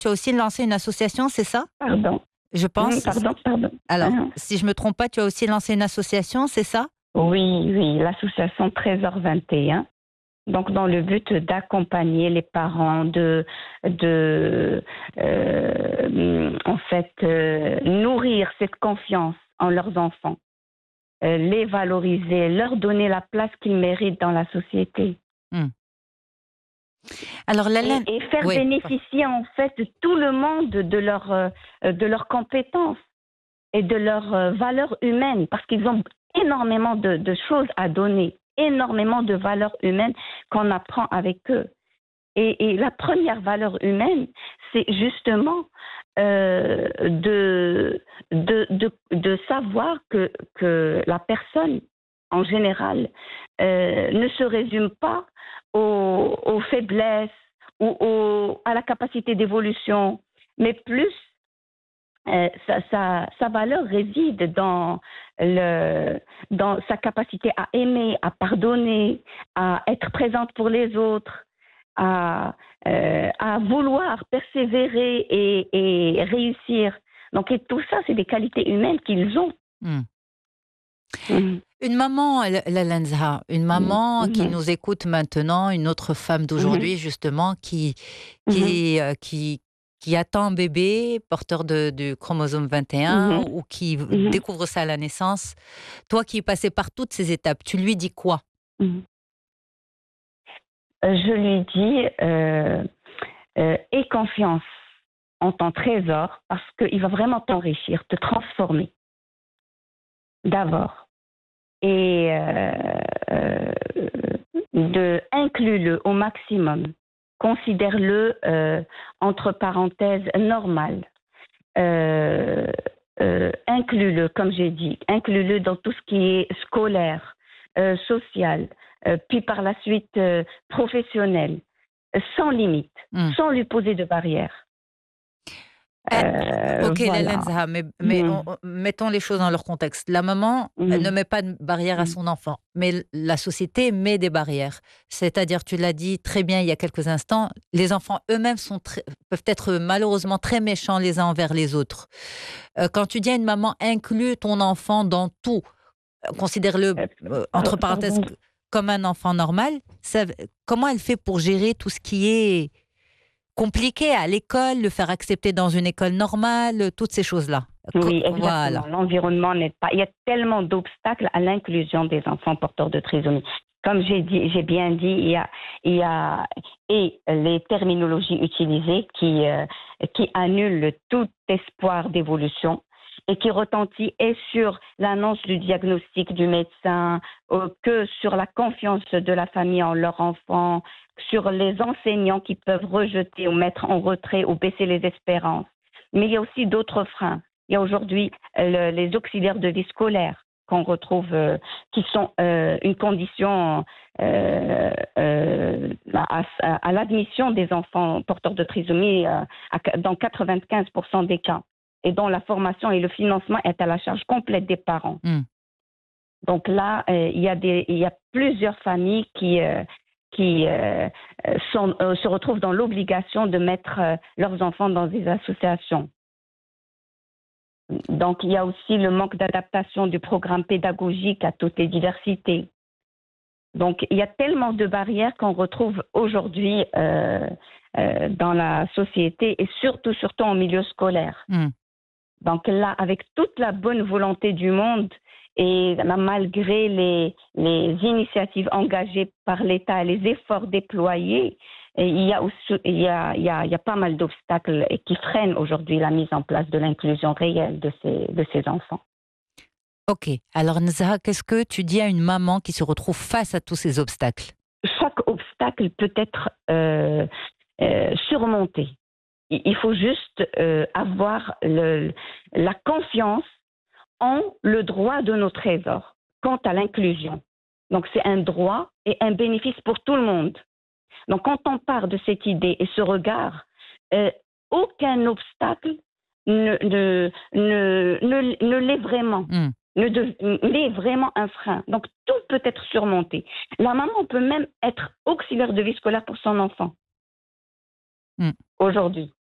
tu as aussi lancé une association, c'est ça? Pardon. Je pense. Pardon. Alors, si je me trompe pas, tu as aussi lancé une association, c'est ça? Oui, l'association Trésor 21. Donc, dans le but d'accompagner les parents, nourrir cette confiance en leurs enfants, les valoriser, leur donner la place qu'ils méritent dans la société. Hmm. Alors, Lalan, Et faire oui. bénéficier en fait tout le monde de leurs compétences et de leurs valeurs humaines, parce qu'ils ont énormément de choses à donner, énormément de valeurs humaines qu'on apprend avec eux. Et la première valeur humaine, c'est justement de savoir que la personne, en général, ne se résume pas aux faiblesses ou à la capacité d'évolution, mais plus sa valeur réside dans sa capacité à aimer, à pardonner, à être présente pour les autres, à vouloir persévérer et réussir. Donc, et tout ça, c'est des qualités humaines qu'ils ont. Hmm. Mm. Une maman, Lalan Zahra, une maman qui Mhm. nous écoute maintenant, une autre femme d'aujourd'hui, justement, qui attend un bébé porteur du chromosome 21 Mhm. ou qui Mhm. découvre ça à la naissance. Toi qui es passé par toutes ces étapes, tu lui dis quoi? Mhm. Je lui dis aie confiance en ton trésor parce qu'il va vraiment t'enrichir, te transformer d'abord. Et inclus-le au maximum. Considère-le, entre parenthèses, normal. Inclus-le, comme j'ai dit, inclus-le dans tout ce qui est scolaire, social, puis par la suite professionnel, sans limite, sans lui poser de barrières. Ok, Voilà. Lalan Zahra, mais mettons les choses dans leur contexte. La maman, elle ne met pas de barrière à son enfant, mais la société met des barrières. C'est-à-dire, tu l'as dit très bien il y a quelques instants, les enfants eux-mêmes peuvent être malheureusement très méchants les uns envers les autres. Quand tu dis à une maman, inclus ton enfant dans tout, considère-le, entre parenthèses, Pardon. comme un enfant normal, comment elle fait pour gérer tout ce qui est compliqué à l'école, le faire accepter dans une école normale, toutes ces choses-là. Oui, Voilà. exactement. L'environnement n'aide pas. Il y a tellement d'obstacles à l'inclusion des enfants porteurs de trisomie. Comme j'ai bien dit, il y a les terminologies utilisées qui annulent tout espoir d'évolution et qui retentit et sur l'annonce du diagnostic du médecin, que sur la confiance de la famille en leur enfant, sur les enseignants qui peuvent rejeter ou mettre en retrait ou baisser les espérances. Mais il y a aussi d'autres freins. Il y a aujourd'hui les auxiliaires de vie scolaire qu'on retrouve, qui sont une condition à l'admission des enfants porteurs de trisomie dans 95% des cas, et dont la formation et le financement est à la charge complète des parents. Donc là, il y a plusieurs familles qui se retrouvent dans l'obligation de mettre leurs enfants dans des associations. Donc, il y a aussi le manque d'adaptation du programme pédagogique à toutes les diversités. Donc, il y a tellement de barrières qu'on retrouve aujourd'hui dans la société et surtout en milieu scolaire. Donc là, avec toute la bonne volonté du monde et malgré les initiatives engagées par l'État et les efforts déployés, il y a pas mal d'obstacles qui freinent aujourd'hui la mise en place de l'inclusion réelle de ces enfants. Ok. Alors, Zahra, qu'est-ce que tu dis à une maman qui se retrouve face à tous ces obstacles? Chaque obstacle peut être surmonté. Il faut juste avoir la confiance en le droit de nos trésors quant à l'inclusion. Donc, c'est un droit et un bénéfice pour tout le monde. Donc, quand on part de cette idée et ce regard, aucun obstacle ne l'est vraiment, n'est vraiment un frein. Donc, tout peut être surmonté. La maman peut même être auxiliaire de vie scolaire pour son enfant aujourd'hui.